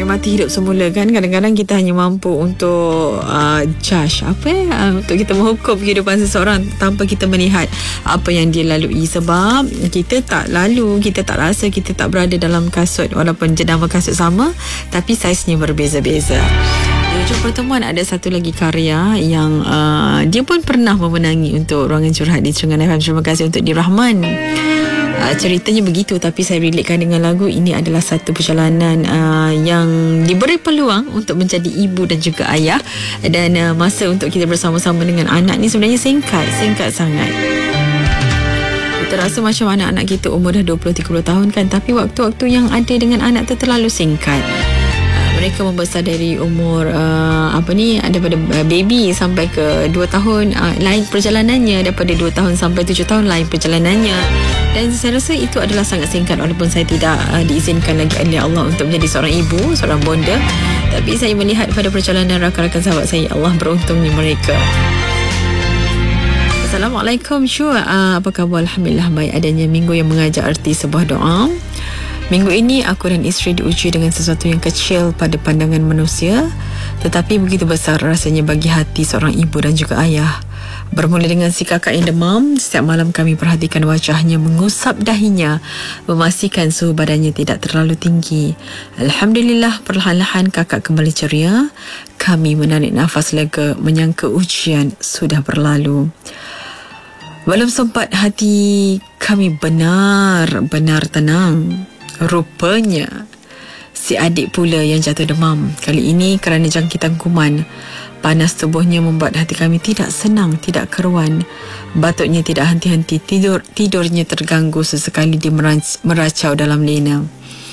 menikmati hidup semula kan. Kadang-kadang kita hanya mampu untuk judge untuk kita menghukum kehidupan seseorang tanpa kita melihat apa yang dia lalui. Sebab kita tak rasa kita tak berada dalam kasut, walaupun jenama kasut sama tapi saiznya berbeza-beza. Di ujung pertemuan ada satu lagi karya yang dia pun pernah memenangi untuk ruangan curhat di Terengganu FM. Terima kasih untuk Dirahman. Ceritanya begitu, tapi saya relatekan dengan lagu ini. Adalah satu perjalanan yang diberi peluang untuk menjadi ibu dan juga ayah, dan masa untuk kita bersama-sama dengan anak ni sebenarnya singkat sangat. Kita rasa macam anak-anak kita umur dah 20-30 tahun kan, tapi waktu-waktu yang ada dengan anak tu terlalu singkat. Mereka membesar dari umur daripada baby sampai ke 2 tahun, lain perjalanannya. Daripada 2 tahun sampai 7 tahun, lain perjalanannya. Dan saya rasa itu adalah sangat singkat, walaupun saya tidak diizinkan lagi oleh Allah untuk menjadi seorang ibu, seorang bonda. Tapi saya melihat pada perjalanan rakan-rakan sahabat saya, Allah beruntungnya mereka. Assalamualaikum Syua, apa khabar? Alhamdulillah baik. Adanya minggu yang mengajar arti sebuah doa. Minggu ini aku dan isteri diuji dengan sesuatu yang kecil pada pandangan manusia, tetapi begitu besar rasanya bagi hati seorang ibu dan juga ayah. Bermula dengan si kakak yang demam. Setiap malam kami perhatikan wajahnya, mengusap dahinya, memastikan suhu badannya tidak terlalu tinggi. Alhamdulillah, perlahan-lahan kakak kembali ceria. Kami menarik nafas lega, menyangka ujian sudah berlalu. Belum sempat hati kami benar-benar tenang, rupanya si adik pula yang jatuh demam. Kali ini kerana jangkitan kuman. Panas tubuhnya membuat hati kami tidak senang, tidak keruan. Batuknya tidak henti-henti, tidurnya terganggu sesekali dia meracau dalam lena.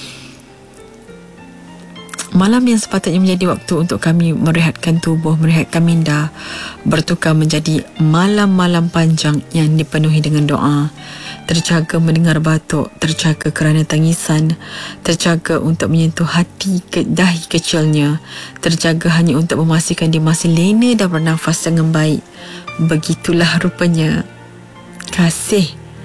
Malam yang sepatutnya menjadi waktu untuk kami merehatkan tubuh, merehatkan minda, bertukar menjadi malam-malam panjang yang dipenuhi dengan doa. Terjaga mendengar batuk, terjaga kerana tangisan, terjaga untuk menyentuh hati dahi kecilnya, terjaga hanya untuk memastikan dia masih lena dan bernafas dengan baik. Begitulah rupanya kasih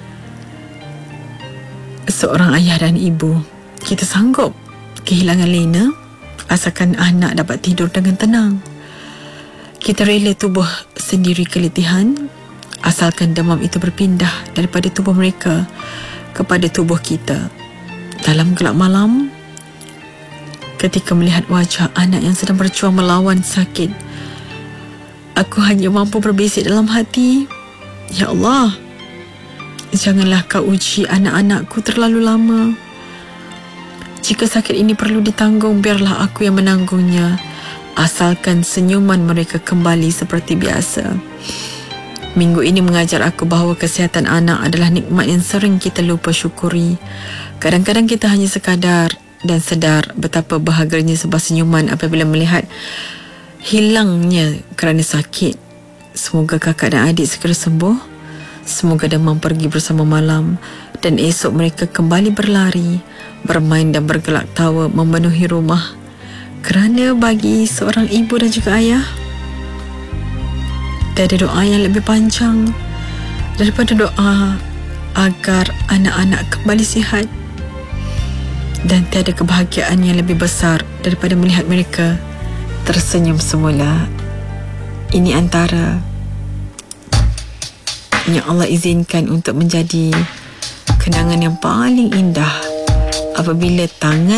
seorang ayah dan ibu. Kita sanggup kehilangan lena asalkan anak dapat tidur dengan tenang. Kita rela tubuh sendiri keletihan asalkan demam itu berpindah daripada tubuh mereka kepada tubuh kita. Dalam gelap malam, ketika melihat wajah anak yang sedang berjuang melawan sakit, aku hanya mampu berbisik dalam hati, Ya Allah, janganlah kau uji anak-anakku terlalu lama. Jika sakit ini perlu ditanggung, biarlah aku yang menanggungnya, asalkan senyuman mereka kembali seperti biasa. Minggu ini mengajar aku bahawa kesihatan anak adalah nikmat yang sering kita lupa syukuri. Kadang-kadang kita hanya sekadar dan sedar betapa bahaganya sebuah senyuman apabila melihat hilangnya kerana sakit. Semoga kakak dan adik segera sembuh. Semoga demam pergi bersama malam dan esok mereka kembali berlari, bermain dan bergelak tawa memenuhi rumah. Kerana bagi seorang ibu dan juga ayah, tiada doa yang lebih panjang daripada doa agar anak-anak kembali sihat, dan tiada kebahagiaan yang lebih besar daripada melihat mereka tersenyum semula. Ini antara yang Allah izinkan untuk menjadi kenangan yang paling indah apabila tangan